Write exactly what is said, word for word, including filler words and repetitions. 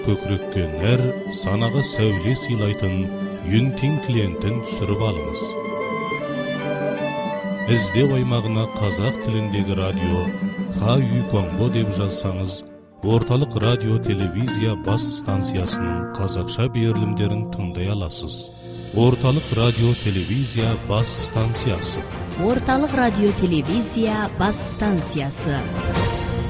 көкірекке нәр, санаға сәуле сыйлайтын Юнтин клиентін түсіріп алыңыз. Іздеу аймағына қазақ тіліндегі радио Ха Үй Конго деп жазсаңыз, орталық радио телевизия бас станциясының қазақша берілімдерін тыңдай аласыз. Орталық радио телевизия бас станциясы. Орталық радио телевизия бас станциясы.